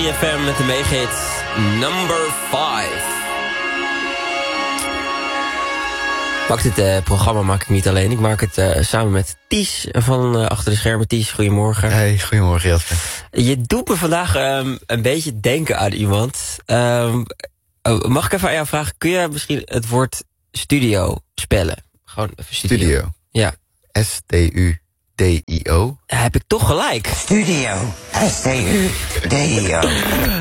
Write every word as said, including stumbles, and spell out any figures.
drie F M met de megahit number vijf. Ik maak dit uh, programma maak ik niet alleen. Ik maak het uh, samen met Ties van uh, Achter de Schermen. Ties, goedemorgen. Hey, goedemorgen Jasper. Je doet me vandaag um, een beetje denken aan iemand. Um, uh, mag ik even aan jou vragen, kun je misschien het woord studio spellen? Gewoon even studio. Studio. Ja. S T U D I O. Heb ik toch gelijk. Studio. S T U D I O.